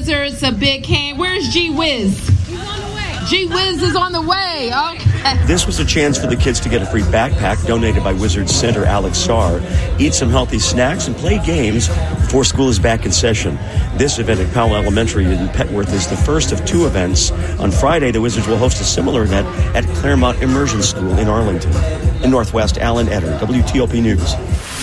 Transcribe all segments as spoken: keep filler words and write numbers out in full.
Wizards, a big hand. Where's G Wiz? He's on the way. G Wiz is on the way. Okay. This was a chance for the kids to get a free backpack donated by Wizards center Alex Sarr, eat some healthy snacks, and play games before school is back in session. This event at Powell Elementary in Petworth is the first of two events. On Friday, the Wizards will host a similar event at Claremont Immersion School in Arlington. In Northwest, Alan Etter, W T O P News.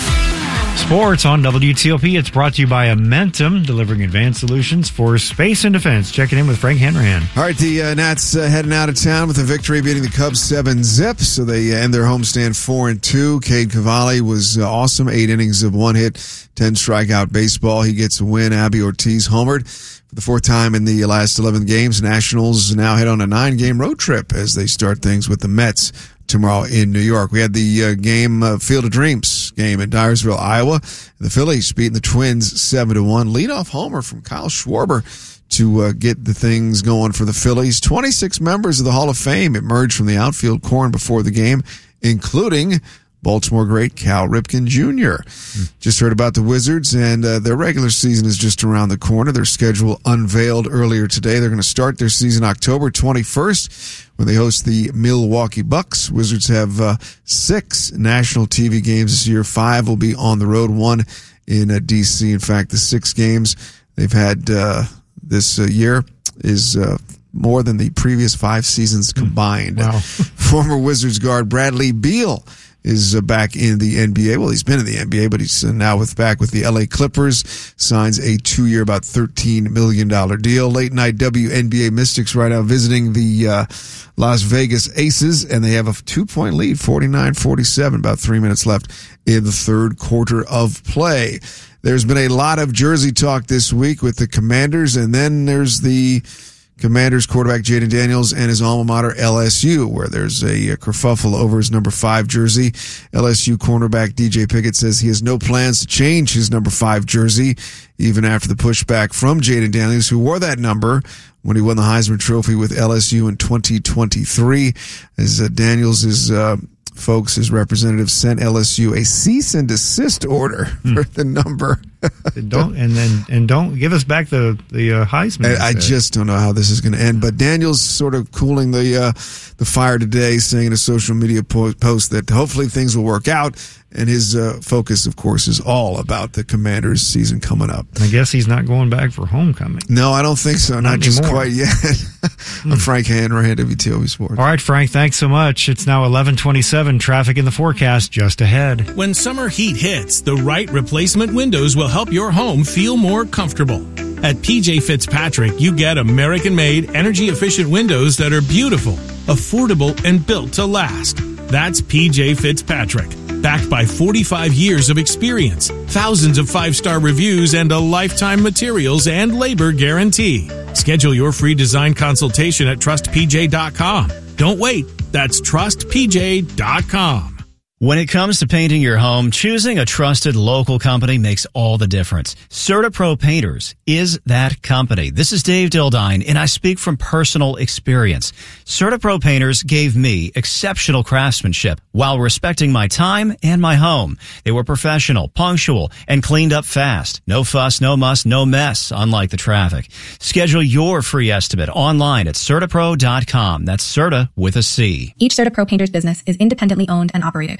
Sports on W T O P. It's brought to you by Amentum, delivering advanced solutions for space and defense. Checking in with Frank Hanrahan. All right, the uh, Nats uh, heading out of town with a victory, beating the Cubs seven zip, so they uh, end their homestand four and two. Cade Cavalli was uh, awesome, eight innings of one hit, ten strikeout baseball. He gets a win. Abby Ortiz homered for the fourth time in the last eleven games. Nationals now head on a nine-game road trip as they start things with the Mets tomorrow in New York. We had the uh, game, uh, Field of Dreams game in Dyersville, Iowa. The Phillies beating the Twins seven to one. Leadoff homer from Kyle Schwarber to uh, get the things going for the Phillies. twenty-six members of the Hall of Fame emerged from the outfield corn before the game, including Baltimore great Cal Ripken Junior Mm. Just heard about the Wizards, and uh, their regular season is just around the corner. Their schedule unveiled earlier today. They're going to start their season October twenty-first when they host the Milwaukee Bucks. Wizards have uh, six national T V games this year. Five will be on the road, one in uh, D C. In fact, the six games they've had uh, this uh, year is uh, more than the previous five seasons combined. Wow. Former Wizards guard Bradley Beal is uh, back in the N B A. Well, he's been in the N B A, but he's uh, now with back with the L A Clippers. Signs a two-year, about thirteen million dollars deal. Late night W N B A Mystics right now visiting the uh, Las Vegas Aces, and they have a two-point lead, forty-nine forty-seven, about three minutes left in the third quarter of play. There's been a lot of jersey talk this week with the Commanders, and then there's the Commanders quarterback Jaden Daniels and his alma mater L S U, where there's a, a kerfuffle over his number five jersey. L S U cornerback D J Pickett says he has no plans to change his number five jersey, even after the pushback from Jaden Daniels, who wore that number when he won the Heisman Trophy with L S U in twenty twenty-three. As uh, Daniels is uh, folks, his representative sent L S U a cease and desist order hmm. for the number. don't and then and don't give us back the the uh, Heisman. I, I just don't know how this is going to end. But Daniel's sort of cooling the uh, the fire today, saying in a social media po- post that hopefully things will work out. And his uh, focus, of course, is all about the Commanders' season coming up. I guess he's not going back for homecoming. No, I don't think so. Not, not just quite yet. I'm Frank Hanrahan, W T O P Sports. All right, Frank, thanks so much. It's now eleven twenty-seven. Traffic in the forecast just ahead. When summer heat hits, the right replacement windows will help your home feel more comfortable. At P J Fitzpatrick, you get American-made, energy-efficient windows that are beautiful, affordable, and built to last. That's P J Fitzpatrick. Backed by forty-five years of experience, thousands of five-star reviews, and a lifetime materials and labor guarantee. Schedule your free design consultation at trust p j dot com. Don't wait. That's trust p j dot com. When it comes to painting your home, choosing a trusted local company makes all the difference. CertaPro Painters is that company. This is Dave Dildine, and I speak from personal experience. CertaPro Painters gave me exceptional craftsmanship while respecting my time and my home. They were professional, punctual, and cleaned up fast. No fuss, no muss, no mess, unlike the traffic. Schedule your free estimate online at certapro dot com. That's Certa with a C. Each CertaPro Painters business is independently owned and operated.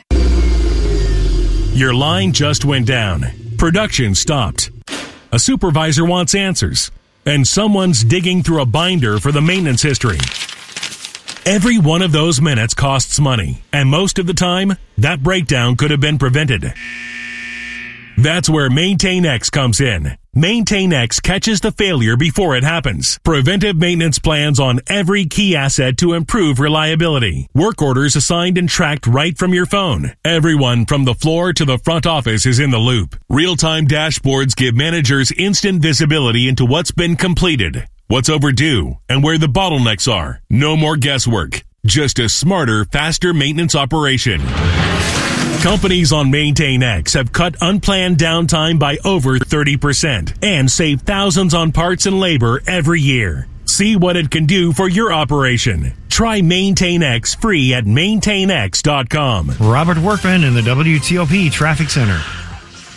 Your line just went down. Production stopped. A supervisor wants answers. And someone's digging through a binder for the maintenance history. Every one of those minutes costs money. And most of the time, that breakdown could have been prevented. That's where MaintainX comes in. MaintainX catches the failure before it happens. Preventive maintenance plans on every key asset to improve reliability. Work orders assigned and tracked right from your phone. Everyone from the floor to the front office is in the loop. Real-time dashboards give managers instant visibility into what's been completed, what's overdue, and where the bottlenecks are. No more guesswork. Just a smarter, faster maintenance operation. Companies on MaintainX have cut unplanned downtime by over thirty percent and saved thousands on parts and labor every year. See what it can do for your operation. Try MaintainX free at maintain x dot com. Robert Workman in the W T O P Traffic Center.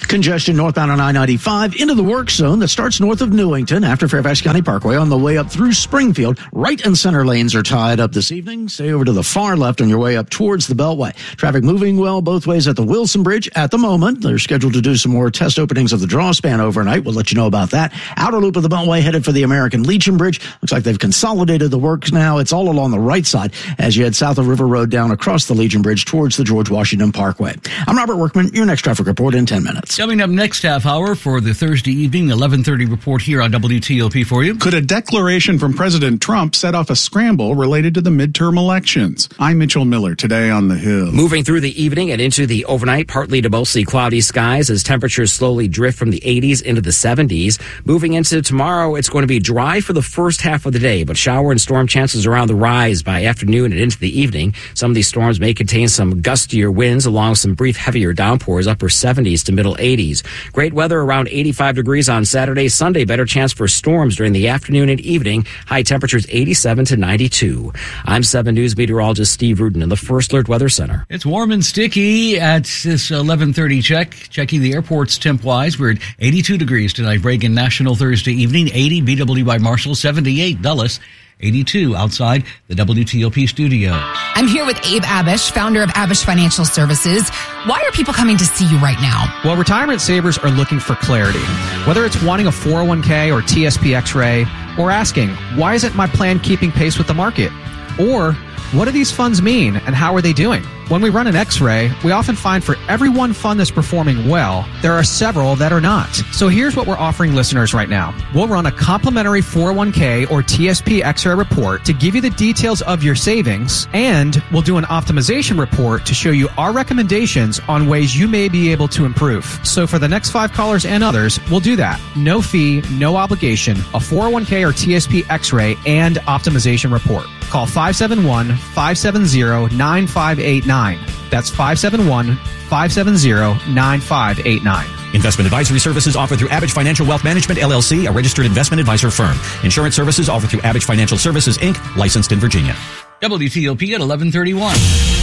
Congestion northbound on I ninety-five into the work zone that starts north of Newington after Fairfax County Parkway on the way up through Springfield. Right and center lanes are tied up this evening. Stay over to the far left on your way up towards the Beltway. Traffic moving well both ways at the Wilson Bridge at the moment. They're scheduled to do some more test openings of the draw span overnight. We'll let you know about that. Outer loop of the Beltway headed for the American Legion Bridge. Looks like they've consolidated the works now. It's all along the right side as you head south of River Road down across the Legion Bridge towards the George Washington Parkway. I'm Robert Workman. Your next traffic report in ten minutes. Coming up next half hour for the Thursday evening eleven thirty report here on W T O P for you. Could a declaration from President Trump set off a scramble related to the midterm elections? I'm Mitchell Miller today on The Hill. Moving through the evening and into the overnight, partly to mostly cloudy skies as temperatures slowly drift from the eighties into the seventies. Moving into tomorrow, it's going to be dry for the first half of the day, but shower and storm chances are on the rise by afternoon and into the evening. Some of these storms may contain some gustier winds along with some brief heavier downpours, upper seventies to middle eighties. Great weather around eighty-five degrees on Saturday. Sunday, better chance for storms during the afternoon and evening. High temperatures eighty-seven to ninety-two. I'm seven News meteorologist Steve Rudin in the First Alert Weather Center. It's warm and sticky at this eleven thirty check. Checking the airports temp-wise, we're at eighty-two degrees tonight. Reagan National Thursday evening. eighty B W by Marshall. seventy-eight Dulles. eighty-two outside the W T O P studio. I'm here with Abe Abish, founder of Abish Financial Services. Why are people coming to see you right now? Well, retirement savers are looking for clarity. Whether it's wanting a four oh one k or T S P X-ray, or asking, why isn't my plan keeping pace with the market? Or, what do these funds mean and how are they doing? When we run an X-ray, we often find for every one fund that's performing well, there are several that are not. So here's what we're offering listeners right now. We'll run a complimentary four oh one k or T S P X-ray report to give you the details of your savings, and we'll do an optimization report to show you our recommendations on ways you may be able to improve. So for the next five callers and others, we'll do that. No fee, no obligation, a four oh one k or T S P X-ray and optimization report. Call five seven one, five seven zero, nine five eight nine. That's five seven one, five seven zero, nine five eight nine. Investment advisory services offered through Abish Financial Wealth Management, L L C, a registered investment advisor firm. Insurance services offered through Abish Financial Services, Incorporated, licensed in Virginia. W T O P at eleven thirty-one.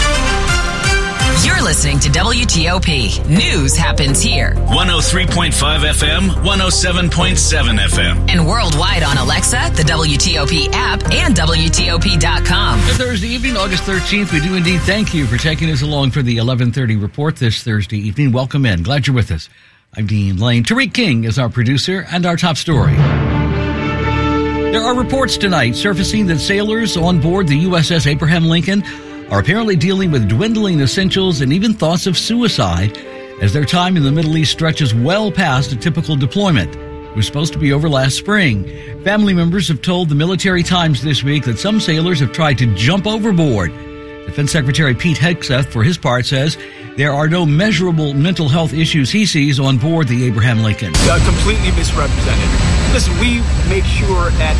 You're listening to W T O P. News happens here. one oh three point five F M, one oh seven point seven F M. And worldwide on Alexa, the W T O P app, and W T O P dot com. Good Thursday evening, August thirteenth. We do indeed thank you for taking us along for the eleven thirty report this Thursday evening. Welcome in. Glad you're with us. I'm Dean Lane. Tariq King is our producer and our top story. There are reports tonight surfacing that sailors on board the U S S Abraham Lincoln are apparently dealing with dwindling essentials and even thoughts of suicide as their time in the Middle East stretches well past a typical deployment. It was supposed to be over last spring. Family members have told the Military Times this week that some sailors have tried to jump overboard. Defense Secretary Pete Hegseth, for his part, says there are no measurable mental health issues he sees on board the Abraham Lincoln. Uh, completely misrepresented. Listen, we make sure that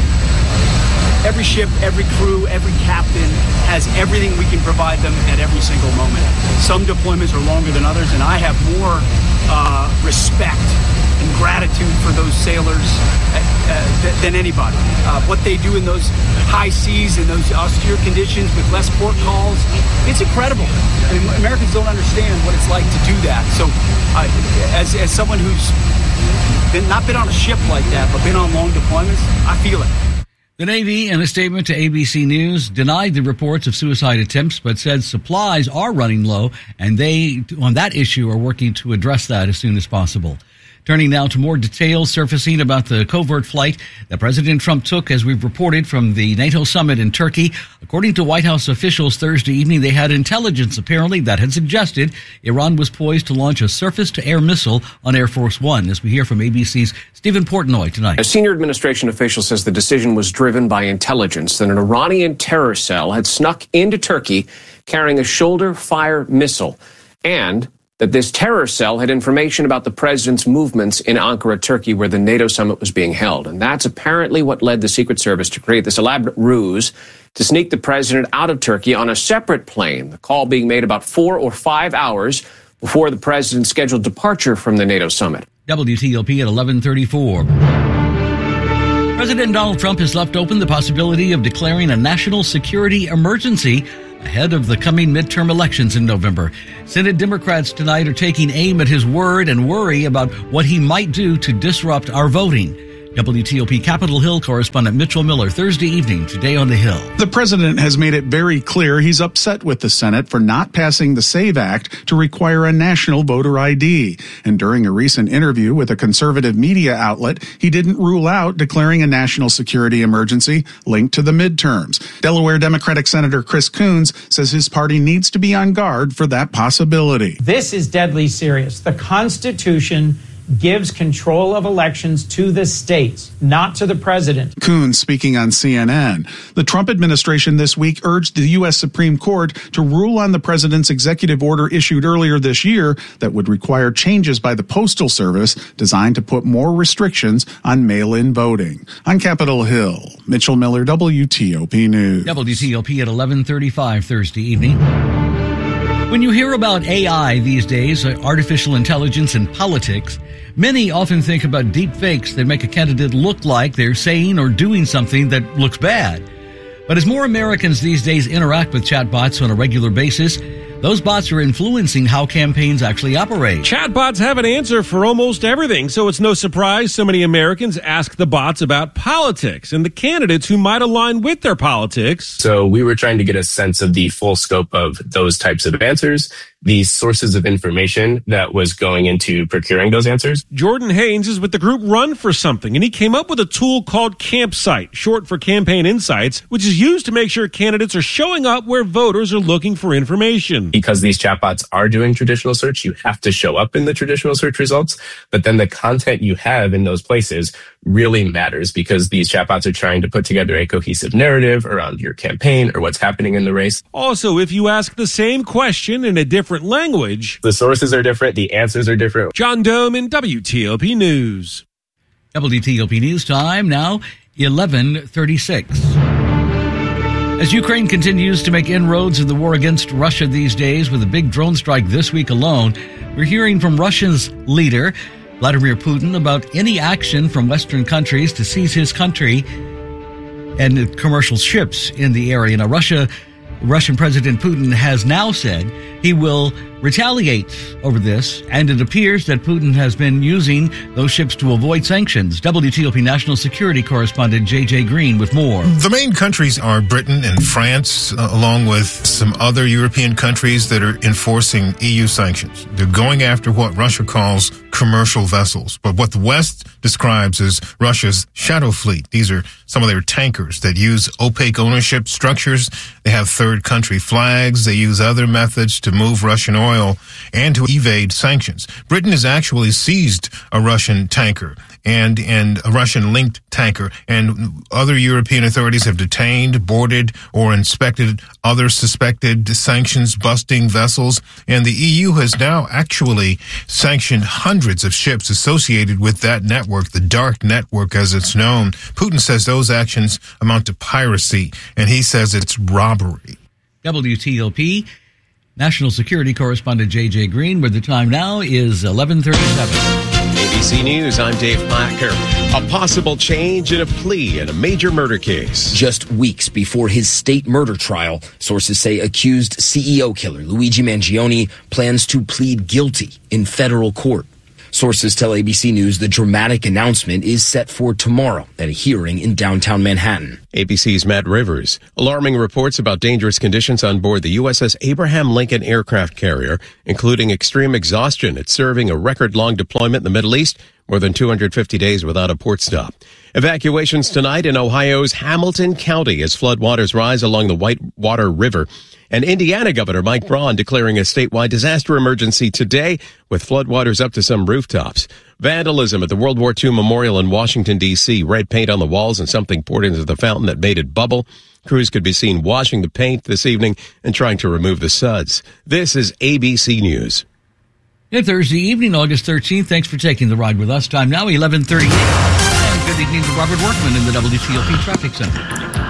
every ship, every crew, every captain has everything we can provide them at every single moment. Some deployments are longer than others, and I have more uh, respect and gratitude for those sailors uh, uh, than anybody. Uh, what they do in those high seas and those austere conditions with less port calls, it's incredible. I mean, Americans don't understand what it's like to do that. So uh, as, as someone who's been, not been on a ship like that, but been on long deployments, I feel it. The Navy, in a statement to A B C News, denied the reports of suicide attempts, but said supplies are running low, and they, on that issue, are working to address that as soon as possible. Turning now to more details surfacing about the covert flight that President Trump took, as we've reported, from the NATO summit in Turkey. According to White House officials Thursday evening, they had intelligence, apparently, that had suggested Iran was poised to launch a surface-to-air missile on Air Force One, as we hear from A B C's Stephen Portnoy tonight. A senior administration official says the decision was driven by intelligence that an Iranian terror cell had snuck into Turkey carrying a shoulder-fire missile, and that this terror cell had information about the president's movements in Ankara, Turkey, where the NATO summit was being held. And that's apparently what led the Secret Service to create this elaborate ruse to sneak the president out of Turkey on a separate plane, the call being made about four or five hours before the president's scheduled departure from the NATO summit. W T O P at eleven thirty-four. President Donald Trump has left open the possibility of declaring a national security emergency ahead of the coming midterm elections in November. Senate Democrats tonight are taking aim at his word and worry about what he might do to disrupt our voting. W T O P Capitol Hill correspondent Mitchell Miller, Thursday evening, Today on the Hill. The president has made it very clear he's upset with the Senate for not passing the SAVE Act to require a national voter I D. And during a recent interview with a conservative media outlet, he didn't rule out declaring a national security emergency linked to the midterms. Delaware Democratic Senator Chris Coons says his party needs to be on guard for that possibility. This is deadly serious. The Constitution gives control of elections to the states, not to the president. Coons speaking on C N N. The Trump administration this week urged the U S Supreme Court to rule on the president's executive order issued earlier this year that would require changes by the Postal Service designed to put more restrictions on mail-in voting. On Capitol Hill, Mitchell Miller, W T O P News. W T O P at eleven thirty-five Thursday evening. When you hear about A I these days, artificial intelligence in politics, many often think about deep fakes that make a candidate look like they're saying or doing something that looks bad. But as more Americans these days interact with chatbots on a regular basis, those bots are influencing how campaigns actually operate. Chatbots have an answer for almost everything, so it's no surprise so many Americans ask the bots about politics and the candidates who might align with their politics. So we were trying to get a sense of the full scope of those types of answers, the sources of information that was going into procuring those answers. Jordan Haynes is with the group Run for Something, and he came up with a tool called Campsite, short for Campaign Insights, which is used to make sure candidates are showing up where voters are looking for information. Because these chatbots are doing traditional search, you have to show up in the traditional search results, but then the content you have in those places really matters because these chatbots are trying to put together a cohesive narrative around your campaign or what's happening in the race. Also, if you ask the same question in a different language, the sources are different, the answers are different. John Dome in W T O P News. W T O P News time now, eleven thirty-six. As Ukraine continues to make inroads in the war against Russia these days with a big drone strike this week alone, we're hearing from Russia's leader, Vladimir Putin, about any action from Western countries to seize his country and commercial ships in the area. Now, Russia, Russian President Putin has now said he will retaliate over this, and it appears that Putin has been using those ships to avoid sanctions. W T O P national security correspondent J J Green with more. The main countries are Britain and France, uh, along with some other European countries that are enforcing E U sanctions. They're going after what Russia calls commercial vessels, but what the West describes as Russia's shadow fleet. These are some of their tankers that use opaque ownership structures. They have third country flags. They use other methods to move Russian oil and to evade sanctions. Britain has actually seized a Russian tanker and and a Russian-linked tanker, and other European authorities have detained, boarded, or inspected other suspected sanctions-busting vessels, and the E U has now actually sanctioned hundreds of ships associated with that network, the dark network as it's known. Putin says those actions amount to piracy, and he says it's robbery. W T O P national security correspondent J J Green, where the time now is eleven thirty-seven. A B C News, I'm Dave Placker. A possible change in a plea in a major murder case. Just weeks before his state murder trial, sources say accused C E O killer Luigi Mangione plans to plead guilty in federal court. Sources tell A B C News the dramatic announcement is set for tomorrow at a hearing in downtown Manhattan. A B C's Matt Rivers. Alarming reports about dangerous conditions on board the U S S Abraham Lincoln aircraft carrier, including extreme exhaustion. It's serving a record-long deployment in the Middle East, more than two hundred fifty days without a port stop. Evacuations tonight in Ohio's Hamilton County as floodwaters rise along the Whitewater River. And Indiana Governor Mike Braun declaring a statewide disaster emergency today with floodwaters up to some rooftops. Vandalism at the World War Two Memorial in Washington, D C Red paint on the walls and something poured into the fountain that made it bubble. Crews could be seen washing the paint this evening and trying to remove the suds. This is A B C News. It's Thursday evening, August thirteenth. Thanks for taking the ride with us. Time now, eleven thirty-eight. And good evening to Robert Workman in the W T O P Traffic Center.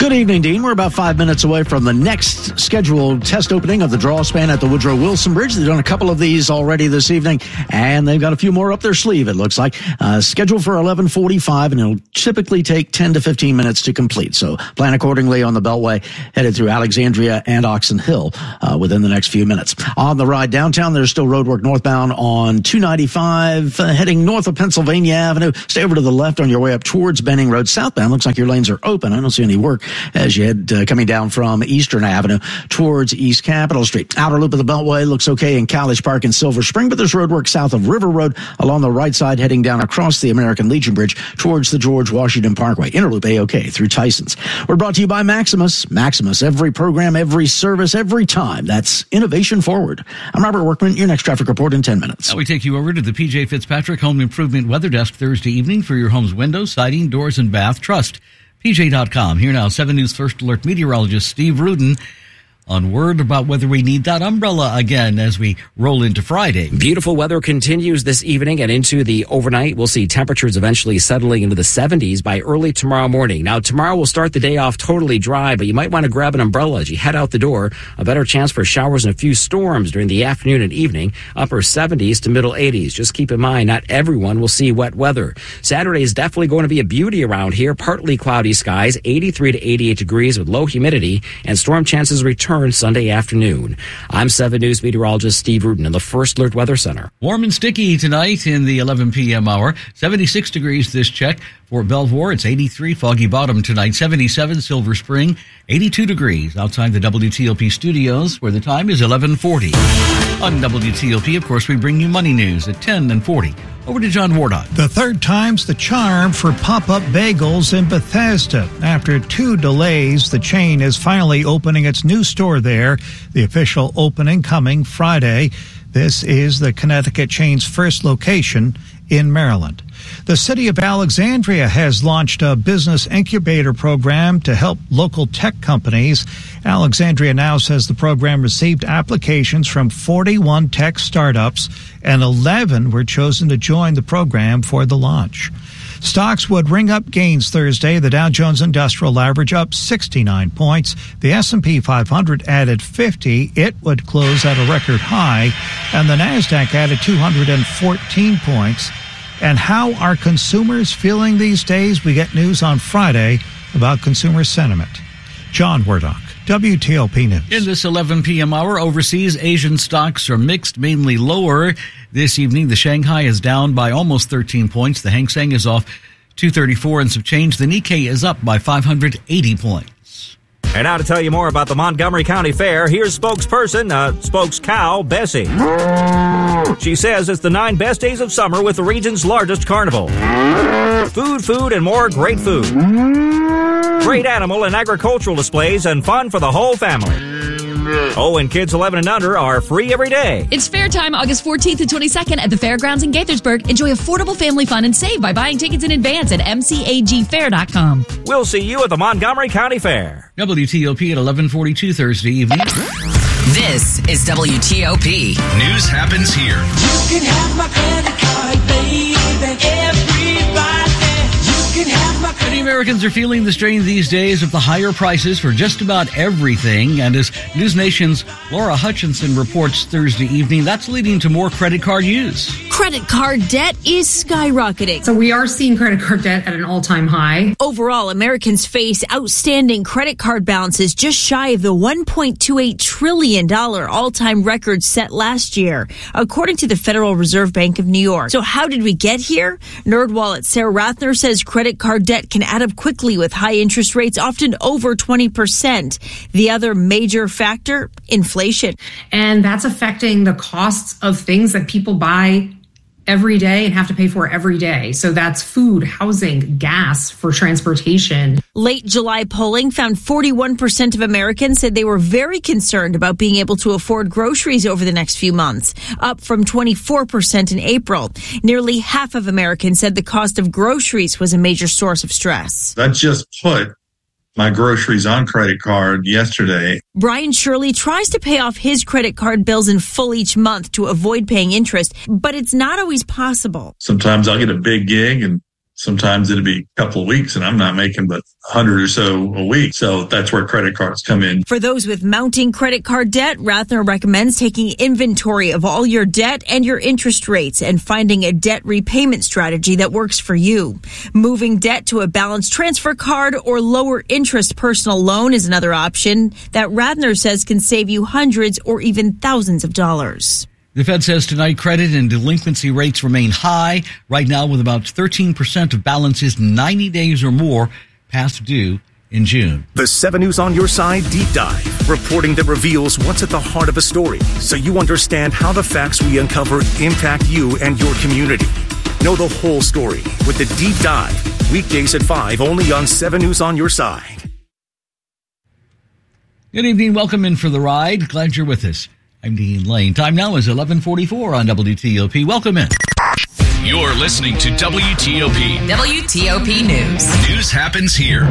Good evening, Dean. We're about five minutes away from the next scheduled test opening of the draw span at the Woodrow Wilson Bridge. They've done a couple of these already this evening, and they've got a few more up their sleeve, it looks like. Uh, scheduled for eleven forty-five, and it'll typically take ten to fifteen minutes to complete. So plan accordingly on the Beltway, headed through Alexandria and Oxon Hill uh, within the next few minutes. On the ride downtown, there's still roadwork northbound on two ninety-five, uh, heading north of Pennsylvania Avenue. Stay over to the left on your way up towards Benning Road. Southbound, looks like your lanes are open. I don't see any work as you head uh, coming down from Eastern Avenue towards East Capitol Street. Outer loop of the Beltway looks okay in College Park and Silver Spring, but there's roadwork south of River Road along the right side heading down across the American Legion Bridge towards the George Washington Parkway. Interloop A-OK through Tyson's. We're brought to you by Maximus. Maximus, every program, every service, every time. That's innovation forward. I'm Robert Workman. Your next traffic report in ten minutes. Now we take you over to the P J Fitzpatrick Home Improvement Weather Desk Thursday evening for your home's windows, siding, doors, and bath. Trust P J dot com. Here now, seven News First Alert meteorologist Steve Rudin on word about whether we need that umbrella again as we roll into Friday. Beautiful weather continues this evening and into the overnight. We'll see temperatures eventually settling into the seventies by early tomorrow morning. Now, tomorrow will start the day off totally dry, but you might want to grab an umbrella as you head out the door. A better chance for showers and a few storms during the afternoon and evening. Upper seventies to middle eighties. Just keep in mind, not everyone will see wet weather. Saturday is definitely going to be a beauty around here. Partly cloudy skies, eighty-three to eighty-eight degrees with low humidity, and storm chances return Sunday afternoon. I'm seven News meteorologist Steve Rudin in the First Alert Weather Center. Warm and sticky tonight in the eleven p.m. hour. seventy-six degrees this check. For Belvoir, it's eighty-three, Foggy Bottom tonight. seventy-seven, Silver Spring. eighty-two degrees outside the W T O P studios, where the time is eleven forty. On W T O P, of course, we bring you money news at ten and forty. Over to John Wardock. The third time's the charm for Pop-Up Bagels in Bethesda. After two delays, the chain is finally opening its new store there. The official opening coming Friday. This is the Connecticut chain's first location in Maryland. The city of Alexandria has launched a business incubator program to help local tech companies. Alexandria now says the program received applications from forty-one tech startups, and eleven were chosen to join the program for the launch. Stocks would ring up gains Thursday. The Dow Jones Industrial Average up sixty-nine points. The S and P five hundred added fifty. It would close at a record high. And the Nasdaq added two hundred fourteen points. And how are consumers feeling these days? We get news on Friday about consumer sentiment. John Wardock, W T O P News. In this eleven p.m. hour, overseas Asian stocks are mixed, mainly lower. This evening, the Shanghai is down by almost thirteen points. The Hang Seng is off two thirty-four and some change. The Nikkei is up by five hundred eighty points. And now to tell you more about the Montgomery County Fair, here's spokesperson, uh, spokescow, Bessie. She says it's the nine best days of summer with the region's largest carnival. Food, food, and more great food. Great animal and agricultural displays and fun for the whole family. Oh, and kids eleven and under are free every day. It's fair time August fourteenth and twenty-second at the Fairgrounds in Gaithersburg. Enjoy affordable family fun and save by buying tickets in advance at m c a g fair dot com. We'll see you at the Montgomery County Fair. W T O P at eleven forty-two Thursday evening. This is W T O P. News happens here. You can have my credit card, baby. Everybody. You can have my credit. Many Americans are feeling the strain these days of the higher prices for just about everything. And as News Nation's Laura Hutchinson reports Thursday evening, that's leading to more credit card use. Credit card debt is skyrocketing. So we are seeing credit card debt at an all-time high. Overall, Americans face outstanding credit card balances just shy of the one point two eight trillion dollars all-time record set last year, according to the Federal Reserve Bank of New York. So how did we get here? NerdWallet's Sarah Rathner says credit card debt can add up quickly with high interest rates, often over twenty percent. The other major factor, inflation. And that's affecting the costs of things that people buy every day and have to pay for every day. So that's food, housing, gas, for transportation. Late July polling found forty-one percent of Americans said they were very concerned about being able to afford groceries over the next few months, up from twenty-four percent in April. Nearly half of Americans said the cost of groceries was a major source of stress. I just put my groceries on credit card yesterday. Brian Shirley tries to pay off his credit card bills in full each month to avoid paying interest, but it's not always possible. Sometimes I'll get a big gig and sometimes it'd be a couple of weeks and I'm not making but a hundred or so a week. So that's where credit cards come in. For those with mounting credit card debt, Rathner recommends taking inventory of all your debt and your interest rates and finding a debt repayment strategy that works for you. Moving debt to a balance transfer card or lower interest personal loan is another option that Rathner says can save you hundreds or even thousands of dollars. The Fed says tonight credit and delinquency rates remain high, right now with about thirteen percent of balances ninety days or more past due in June. The seven News on Your Side Deep Dive, reporting that reveals what's at the heart of a story, so you understand how the facts we uncover impact you and your community. Know the whole story with the Deep Dive, weekdays at five, only on seven News on Your Side. Good evening. Welcome in for the ride. Glad you're with us. I'm Dean Lane. Time now is eleven forty-four on W T O P. Welcome in. You're listening to W T O P. W T O P News. News happens here.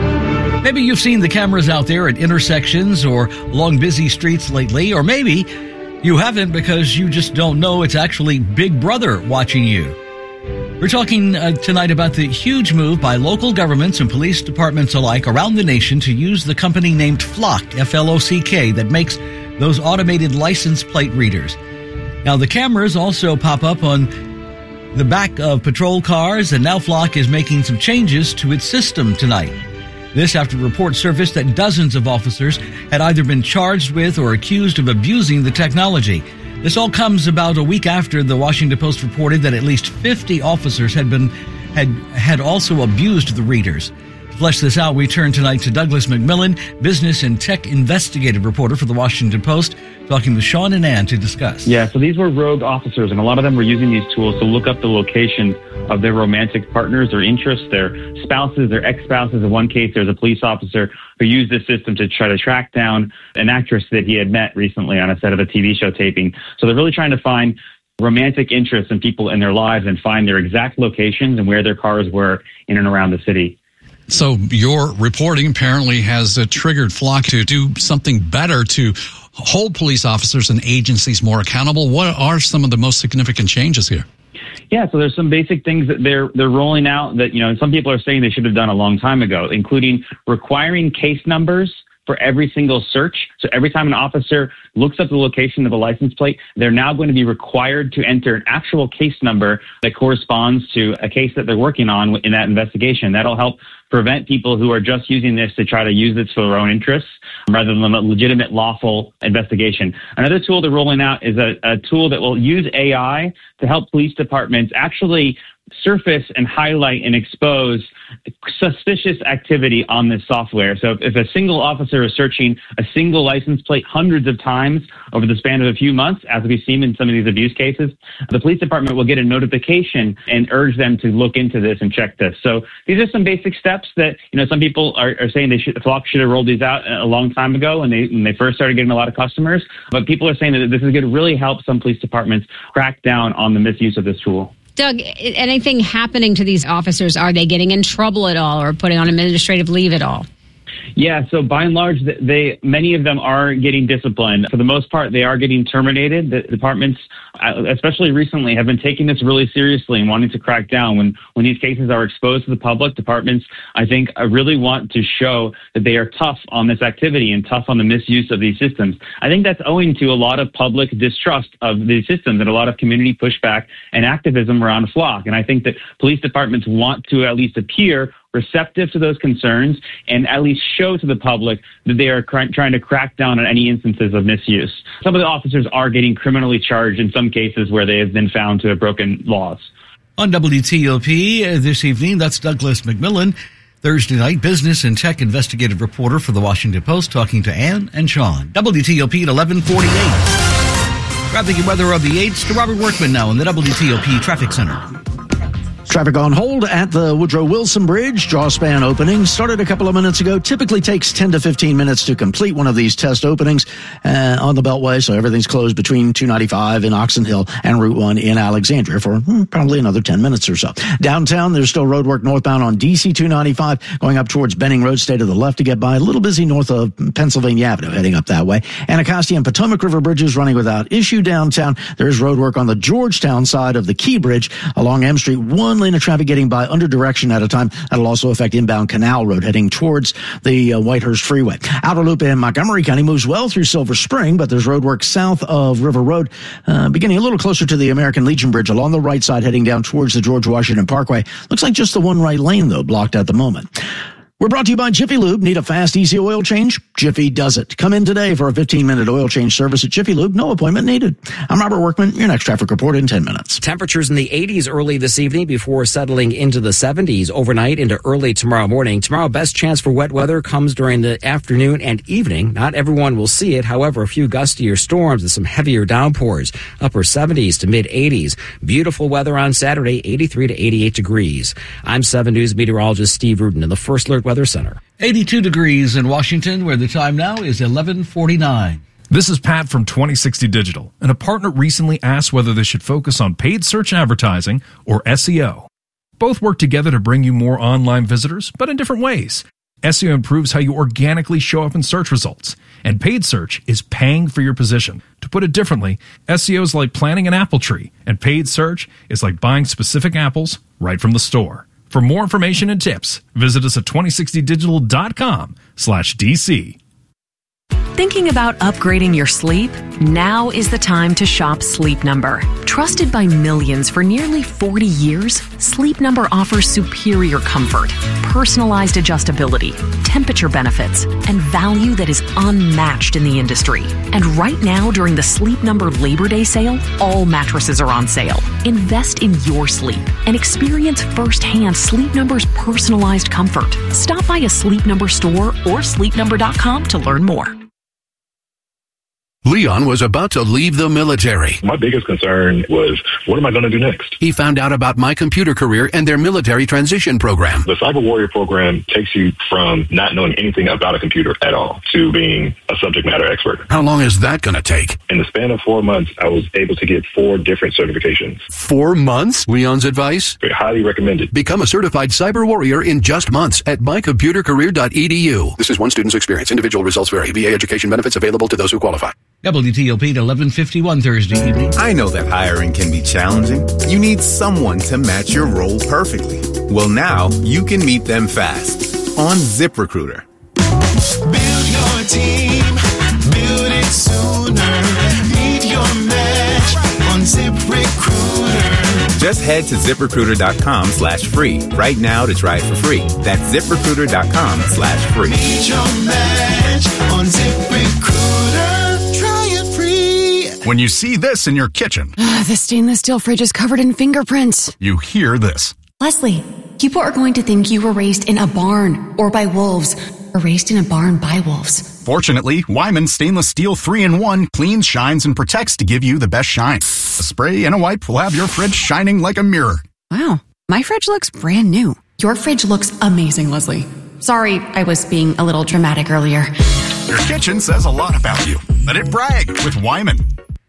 Maybe you've seen the cameras out there at intersections or along busy streets lately, or maybe you haven't because you just don't know it's actually Big Brother watching you. We're talking uh, tonight about the huge move by local governments and police departments alike around the nation to use the company named Flock, F L O C K, that makes those automated license plate readers. Now, the cameras also pop up on the back of patrol cars, and now Flock is making some changes to its system tonight. This after reports surfaced that dozens of officers had either been charged with or accused of abusing the technology. This all comes about a week after the Washington Post reported that at least fifty officers had been had had also abused the readers. To flesh this out, we turn tonight to Douglas McMillan, business and tech investigative reporter for the Washington Post, talking with Sean and Ann to discuss. Yeah, so these were rogue officers, and a lot of them were using these tools to look up the location of their romantic partners, their interests, their spouses, their ex-spouses. In one case, there's a police officer who used this system to try to track down an actress that he had met recently on a set of a T V show taping. So they're really trying to find romantic interests in people in their lives and find their exact locations and where their cars were in and around the city. So your reporting apparently has uh, triggered Flock to do something better to hold police officers and agencies more accountable. What are some of the most significant changes here? Yeah, so there's some basic things that they're they're rolling out that, you know, some people are saying they should have done a long time ago, including requiring case numbers for every single search. So every time an officer looks up the location of a license plate, they're now going to be required to enter an actual case number that corresponds to a case that they're working on in that investigation. That'll help prevent people who are just using this to try to use this for their own interests rather than a legitimate, lawful investigation. Another tool they're rolling out is a, a tool that will use A I to help police departments actually surface and highlight and expose suspicious activity on this software. So if a single officer is searching a single license plate hundreds of times over the span of a few months, as we've seen in some of these abuse cases, the police department will get a notification and urge them to look into this and check this. So these are some basic steps that, you know, some people are, are saying they should, Flock should have rolled these out a long time ago when they, when they first started getting a lot of customers. But people are saying that this is going to really help some police departments crack down on the misuse of this tool. Doug, anything happening to these officers? Are they getting in trouble at all or putting on administrative leave at all? Yeah, so by and large, they many of them are getting disciplined. For the most part, they are getting terminated. The departments, especially recently, have been taking this really seriously and wanting to crack down. When when these cases are exposed to the public, departments, I think, really want to show that they are tough on this activity and tough on the misuse of these systems. I think that's owing to a lot of public distrust of these systems and a lot of community pushback and activism around Flock. And I think that police departments want to at least appear receptive to those concerns and at least show to the public that they are cr- trying to crack down on any instances of misuse. Some of the officers are getting criminally charged in some cases where they have been found to have broken laws. On W T O P uh, this evening, that's Douglas McMillan, Thursday night business and tech investigative reporter for the Washington Post, talking to Ann and Sean. W T O P at eleven forty-eight. Traffic and weather of the eights to Robert Workman now in the W T O P Traffic Center. Traffic on hold at the Woodrow Wilson Bridge. Jaw span opening started a couple of minutes ago. Typically takes ten to fifteen minutes to complete one of these test openings uh, on the Beltway. So everything's closed between two ninety-five in Oxon Hill and Route one in Alexandria for hmm, probably another ten minutes or so. Downtown, there's still roadwork northbound on D C two ninety-five going up towards Benning Road. Stay to the left to get by. A little busy north of Pennsylvania Avenue heading up that way. Anacostia and Potomac River bridges running without issue downtown. There is roadwork on the Georgetown side of the Key Bridge along M Street. One one lane of traffic getting by under direction at a time. That'll also affect inbound Canal Road heading towards the uh, Whitehurst Freeway. Outer Loop in Montgomery County moves well through Silver Spring, but there's roadwork south of River Road, uh, beginning a little closer to the American Legion Bridge along the right side heading down towards the George Washington Parkway. Looks like just the one right lane, though, blocked at the moment. We're brought to you by Jiffy Lube. Need a fast, easy oil change? Jiffy does it. Come in today for a fifteen-minute oil change service at Jiffy Lube. No appointment needed. I'm Robert Workman. Your next traffic report in ten minutes. Temperatures in the eighties early this evening before settling into the seventies overnight into early tomorrow morning. Tomorrow, best chance for wet weather comes during the afternoon and evening. Not everyone will see it. However, a few gustier storms and some heavier downpours. Upper seventies to mid-eighties. Beautiful weather on Saturday, eighty-three to eighty-eight degrees. I'm seven News meteorologist Steve Rudin in the First Alert Weather Center. eighty-two degrees in Washington, where the time now is eleven forty-nine. This is Pat from twenty sixty Digital, and a partner recently asked whether they should focus on paid search advertising or S E O. Both work together to bring you more online visitors, but in different ways. S E O improves how you organically show up in search results, and paid search is paying for your position. To put it differently, S E O is like planting an apple tree, and paid search is like buying specific apples right from the store. For more information and tips, visit us at twenty sixty digital dot com slash D C. Thinking about upgrading your sleep? Now is the time to shop Sleep Number. Trusted by millions for nearly forty years, Sleep Number offers superior comfort, personalized adjustability, temperature benefits, and value that is unmatched in the industry. And right now, during the Sleep Number Labor Day sale, all mattresses are on sale. Invest in your sleep and experience firsthand Sleep Number's personalized comfort. Stop by a Sleep Number store or sleep number dot com to learn more. Leon was about to leave the military. My biggest concern was, what am I going to do next? He found out about My Computer Career and their military transition program. The Cyber Warrior program takes you from not knowing anything about a computer at all to being a subject matter expert. How long is that going to take? In the span of four months, I was able to get four different certifications. Four months? Leon's advice? Highly recommended. Become a certified cyber warrior in just months at my computer career dot e d u. This is one student's experience. Individual results vary. V A education benefits available to those who qualify. W T O P at eleven fifty-one Thursday evening. I know that hiring can be challenging. You need someone to match your role perfectly. Well, now you can meet them fast on ZipRecruiter. Build your team, build it sooner. Meet your match on ZipRecruiter. Just head to ZipRecruiter.com slash free right now to try it for free. That's ZipRecruiter.com slash free. Meet your match on ZipRecruiter. Try it free. When you see this in your kitchen, uh, the stainless steel fridge is covered in fingerprints. You hear this. Leslie, people are going to think you were raised in a barn or by wolves, or raised in a barn by wolves. Fortunately, Wyman Stainless Steel three in one cleans, shines, and protects to give you the best shine. A spray and a wipe will have your fridge shining like a mirror. Wow, my fridge looks brand new. Your fridge looks amazing, Leslie. Sorry, I was being a little dramatic earlier. Your kitchen says a lot about you. Let it brag with Wyman.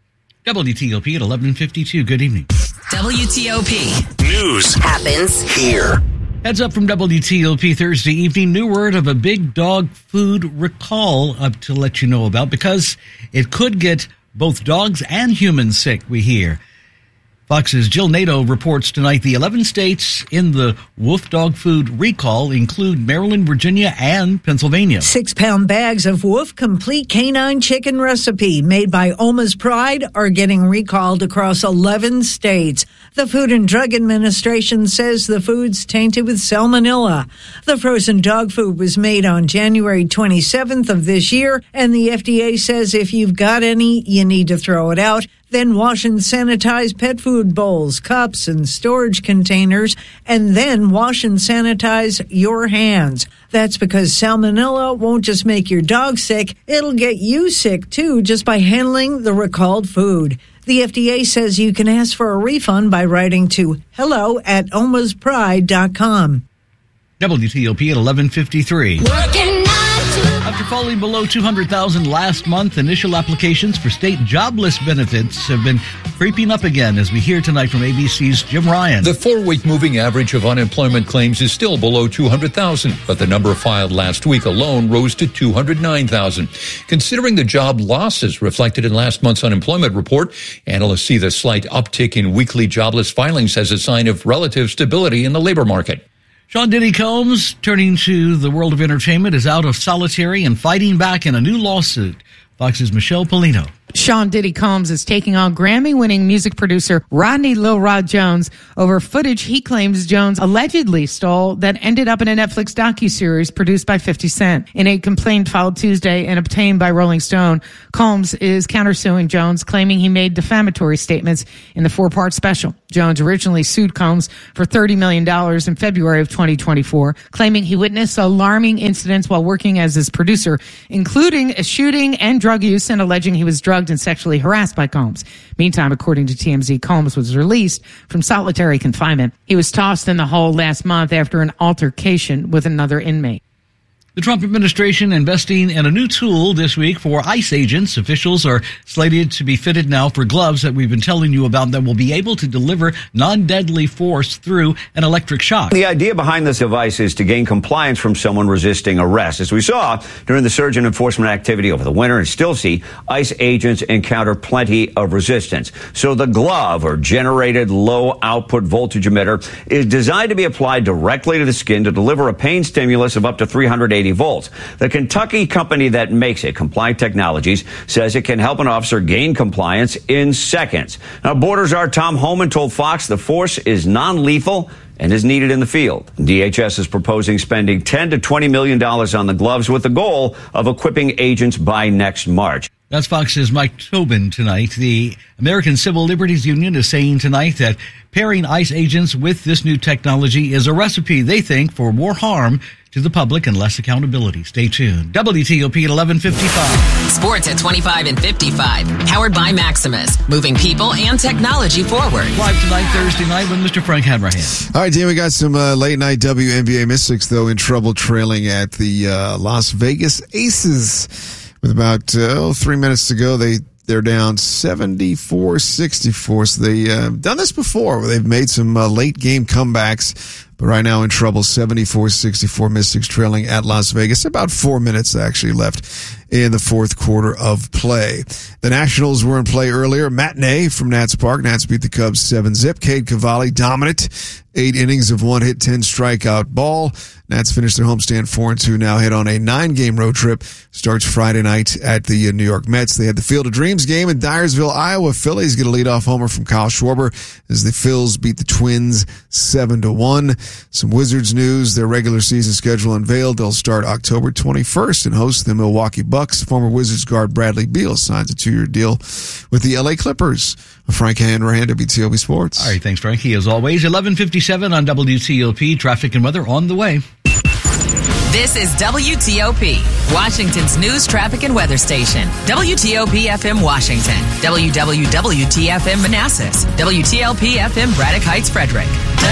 W T O P at eleven fifty-two. Good evening. W T O P. News happens here. Heads up from W T O P Thursday evening. New word of a big dog food recall up to let you know about, because it could get both dogs and humans sick, we hear. Fox's Jill Nato reports tonight the eleven states in the wolf dog food recall include Maryland, Virginia, and Pennsylvania. Six-pound bags of Wolf Complete Canine Chicken Recipe made by Oma's Pride are getting recalled across eleven states. The Food and Drug Administration says the food's tainted with salmonella. The frozen dog food was made on January twenty-seventh of this year, and the F D A says if you've got any, you need to throw it out. Then wash and sanitize pet food bowls, cups, and storage containers, and then wash and sanitize your hands. That's because salmonella won't just make your dog sick, it'll get you sick too just by handling the recalled food. The F D A says you can ask for a refund by writing to hello at omas pride dot com. W T O P at eleven fifty-three. Working nine to After falling below two hundred thousand last month, initial applications for state jobless benefits have been creeping up again, as we hear tonight from A B C's Jim Ryan. The four-week moving average of unemployment claims is still below two hundred thousand, but the number filed last week alone rose to two hundred nine thousand. Considering the job losses reflected in last month's unemployment report, analysts see the slight uptick in weekly jobless filings as a sign of relative stability in the labor market. Sean Diddy Combs, turning to the world of entertainment, is out of solitary and fighting back in a new lawsuit. Fox's Michelle Polino. Sean Diddy Combs is taking on Grammy-winning music producer Rodney Lil Rod Jones over footage he claims Jones allegedly stole that ended up in a Netflix docuseries produced by fifty Cent. In a complaint filed Tuesday and obtained by Rolling Stone, Combs is countersuing Jones, claiming he made defamatory statements in the four-part special. Jones originally sued Combs for thirty million dollars in February of twenty twenty-four, claiming he witnessed alarming incidents while working as his producer, including a shooting and drug use, and alleging he was drugged and sexually harassed by Combs. Meantime, according to T M Z, Combs was released from solitary confinement. He was tossed in the hole last month after an altercation with another inmate. The Trump administration investing in a new tool this week for ICE agents. Officials are slated to be fitted now for gloves that we've been telling you about that will be able to deliver non-deadly force through an electric shock. The idea behind this device is to gain compliance from someone resisting arrest. As we saw during the surge in enforcement activity over the winter and still see, ICE agents encounter plenty of resistance. So the glove, or generated low output voltage emitter, is designed to be applied directly to the skin to deliver a pain stimulus of up to three hundred eighty volts. The Kentucky company that makes it, Compliant Technologies, says it can help an officer gain compliance in seconds. Now, Border Czar Tom Homan told Fox the force is non-lethal and is needed in the field. D H S is proposing spending ten to twenty million dollars on the gloves with the goal of equipping agents by next March. That's Fox's Mike Tobin tonight. The American Civil Liberties Union is saying tonight that pairing ICE agents with this new technology is a recipe, they think, for more harm to the public and less accountability. Stay tuned. W T O P at eleven fifty-five. Sports at twenty-five and fifty-five. Powered by Maximus. Moving people and technology forward. Live tonight, Thursday night, with Mister Frank Hanrahan. All right, Dan, we got some uh, late night W N B A Mystics, though, in trouble trailing at the uh, Las Vegas Aces. With about uh, oh, three minutes to go, they, they're down seventy-four sixty-four. So they've uh, done this before, where they've made some uh, late game comebacks. But right now in trouble, seventy-four sixty-four, Mystics trailing at Las Vegas. About four minutes actually left in the fourth quarter of play. The Nationals were in play earlier. Matinee from Nats Park. Nats beat the Cubs seven zip. Cade Cavalli dominant. Eight innings of one hit, ten strikeout ball. Nats finished their homestand four and two. Now head on a nine-game road trip. Starts Friday night at the New York Mets. They had the Field of Dreams game in Dyersville, Iowa. Phillies get a leadoff homer from Kyle Schwarber as the Phils beat the Twins seven to one. Some Wizards news. Their regular season schedule unveiled. They'll start October twenty-first and host the Milwaukee Bucks. Former Wizards guard Bradley Beal signs a two-year deal with the L A Clippers. Frank Hanrahan, W T O P Sports. All right, thanks, Frankie. As always, eleven fifty-seven on W T O P. Traffic and weather on the way. This is W T O P, Washington's news, traffic, and weather station. W T O P F M Washington, W W W T F M Manassas, W T L P F M Braddock Heights, Frederick.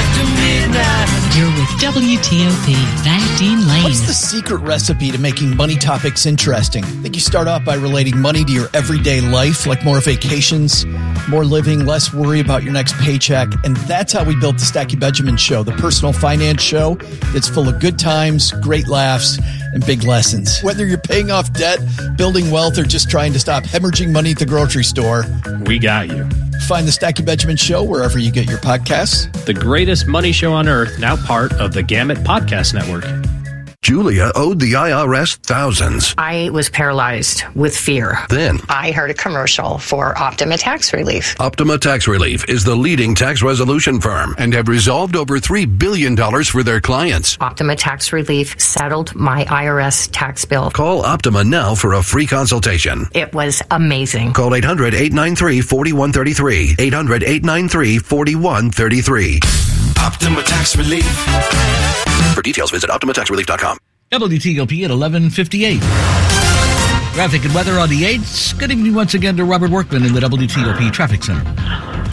You're with W T O P, Van Dean Lane. What's the secret recipe to making money topics interesting? I think you start off by relating money to your everyday life, like more vacations, more living, less worry about your next paycheck. And that's how we built the Stacky Benjamin Show, the personal finance show that's full of good times, great laughs, and big lessons. Whether you're paying off debt, building wealth, or just trying to stop hemorrhaging money at the grocery store, we got you. Find the Stacky Benjamin Show wherever you get your podcasts. The greatest money show on earth, now part of the Gamut Podcast Network. Julia owed the I R S thousands. I was paralyzed with fear. Then I heard a commercial for Optima Tax Relief. Optima Tax Relief is the leading tax resolution firm and have resolved over three billion dollars for their clients. Optima Tax Relief settled my I R S tax bill. Call Optima now for a free consultation. It was amazing. Call eight hundred, eight nine three, four one three three. eight hundred, eight nine three, four one three three. Optima Tax Relief. For details, visit Optima Tax Relief dot com. W T O P at eleven fifty-eight. Traffic and weather on the eights. Good evening once again to Robert Workman in the W T O P Traffic Center.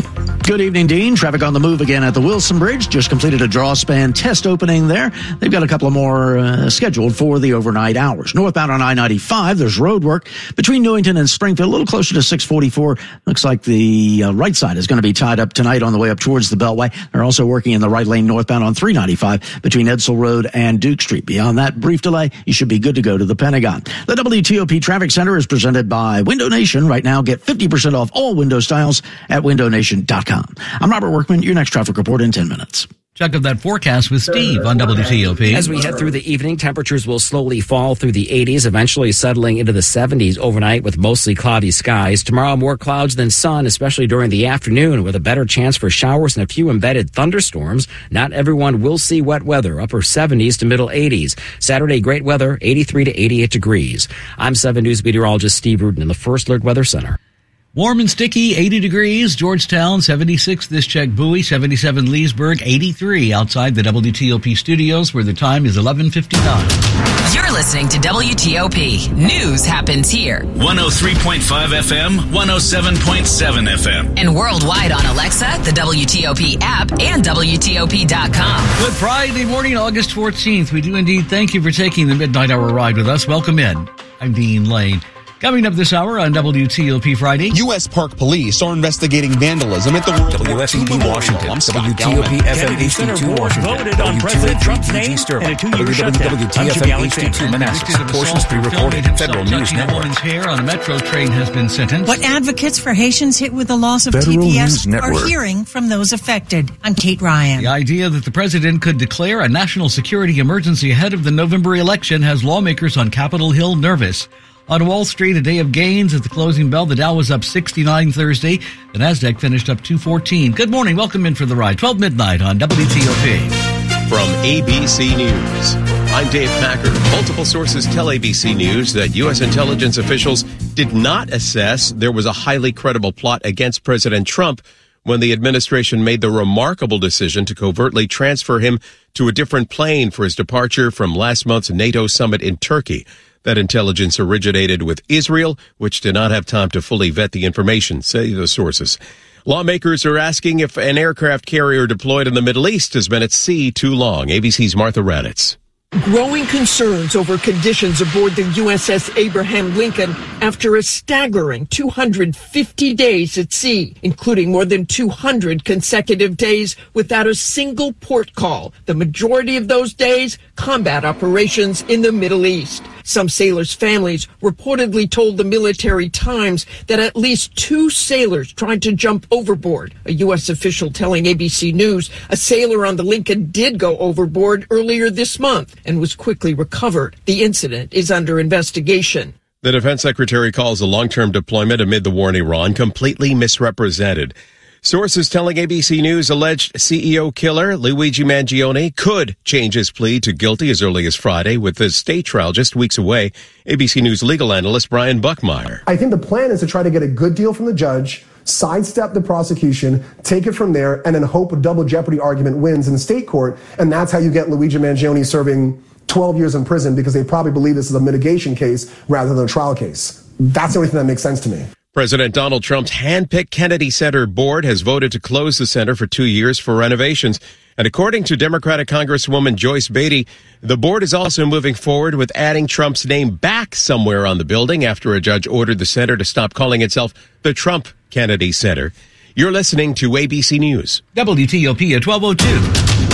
Good evening, Dean. Traffic on the move again at the Wilson Bridge. Just completed a draw span test opening there. They've got a couple of more uh, scheduled for the overnight hours. Northbound on I ninety-five, there's road work between Newington and Springfield, a little closer to six forty-four. Looks like the uh, right side is going to be tied up tonight on the way up towards the Beltway. They're also working in the right lane northbound on three ninety-five between Edsel Road and Duke Street. Beyond that brief delay, you should be good to go to the Pentagon. The W T O P Traffic Center is presented by Window Nation. Right now, get fifty percent off all window styles at window nation dot com. I'm Robert Workman, your next traffic report in ten minutes. Check of that forecast with Steve on W T O P. As we head through the evening, temperatures will slowly fall through the eighties, eventually settling into the seventies overnight with mostly cloudy skies. Tomorrow, more clouds than sun, especially during the afternoon, with a better chance for showers and a few embedded thunderstorms. Not everyone will see wet weather, upper seventies to middle eighties. Saturday, great weather, eighty-three to eighty-eight degrees. I'm seven News meteorologist Steve Rudin in the First Alert Weather Center. Warm and sticky, eighty degrees. Georgetown, seventy-six. This check, Bowie, seventy-seven. Leesburg, eighty-three. Outside the W T O P studios, where the time is eleven fifty-nine. You're listening to W T O P. News happens here. one oh three point five F M, one oh seven point seven F M. And worldwide on Alexa, the W T O P app, and W T O P dot com. Good Friday morning, August fourteenth. We do indeed thank you for taking the Midnight Hour ride with us. Welcome in. I'm Dean Lane. Coming up this hour on W T O P Friday. U S Park Police are investigating vandalism at the World W S E D Washington, W T O P F M H D two Washington, voted on President Trump's name and a two-year shutdown. W T F M H D two Manassas. Portions pre-recorded. Federal News Network. Hair on a metro train has been sentenced. What advocates for Haitians hit with the loss of Federal T P S News are Network. hearing from those affected. I'm Kate Ryan. The idea that the president could declare a national security emergency ahead of the November election has lawmakers on Capitol Hill nervous. On Wall Street, a day of gains. At the closing bell, the Dow was up sixty-nine Thursday. The Nasdaq finished up two fourteen. Good morning. Welcome in for the ride. twelve midnight on W T O P. From A B C News, I'm Dave Packer. Multiple sources tell A B C News that U S intelligence officials did not assess there was a highly credible plot against President Trump when the administration made the remarkable decision to covertly transfer him to a different plane for his departure from last month's NATO summit in Turkey. That intelligence originated with Israel, which did not have time to fully vet the information, say the sources. Lawmakers are asking if an aircraft carrier deployed in the Middle East has been at sea too long. A B C's Martha Raddatz. Growing concerns over conditions aboard the U S S Abraham Lincoln after a staggering two hundred fifty days at sea, including more than two hundred consecutive days without a single port call. The majority of those days, combat operations in the Middle East. Some sailors' families reportedly told the Military Times that at least two sailors tried to jump overboard. A U S official telling A B C News a sailor on the Lincoln did go overboard earlier this month and was quickly recovered. The incident is under investigation. The defense secretary calls a long-term deployment amid the war in Iran completely misrepresented. Sources telling A B C News alleged C E O killer Luigi Mangione could change his plea to guilty as early as Friday, with the state trial just weeks away. A B C News legal analyst Brian Buckmeyer. I think the plan is to try to get a good deal from the judge, sidestep the prosecution, take it from there, and then hope a double jeopardy argument wins in the state court. And that's how you get Luigi Mangione serving twelve years in prison, because they probably believe this is a mitigation case rather than a trial case. That's the only thing that makes sense to me. President Donald Trump's hand-picked Kennedy Center board has voted to close the center for two years for renovations. And according to Democratic Congresswoman Joyce Beatty, the board is also moving forward with adding Trump's name back somewhere on the building after a judge ordered the center to stop calling itself the Trump Kennedy Center. You're listening to A B C News. W T O P at twelve oh two.